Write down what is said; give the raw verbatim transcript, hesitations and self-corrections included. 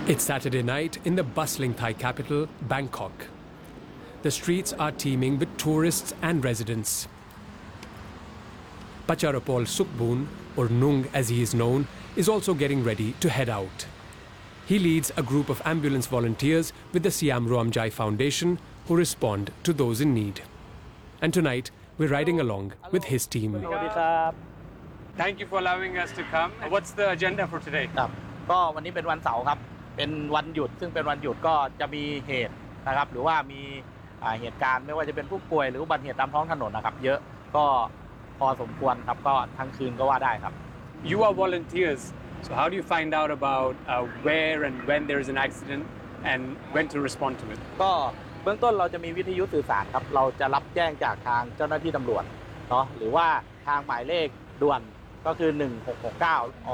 It's Saturday night in the bustling Thai capital, Bangkok. The streets are teeming with tourists and residents. Pacharapol Sukboon, or Nung as he is known, is also getting ready to head out. He leads a group of ambulance volunteers with the Siam Ruamjai Foundation who respond to those in need. And tonight, we're riding along with his team. Thank you for allowing us to come. What's the agenda for today? ครับก็วันนี้เป็นวันเสาร์ครับเป็นวันหยุดซึ่งเป็นวันหยุดก็จะมีเหตุนะครับหรือว่ามีเหตุการณ์ไม่ว่าจะเป็นผู้ป่วยหรืออุบัติเหตุตามท้องถนนนะครับเยอะก็พอสมควรครับก็ทั้งคืนก็ว่าได้ครับ You are volunteers, so how do you find out about uh, where and when there is an accident and when to respond to it? ก็เบื้องต้นเราจะมีวิทยุสื่อสารครับเราจะรับแจ้งจากทางเจ้าหน้าที่ตำรวจเนาะหรือว่าทางหมายเลขด่วนก็คือหนึ่งหกหกเก้า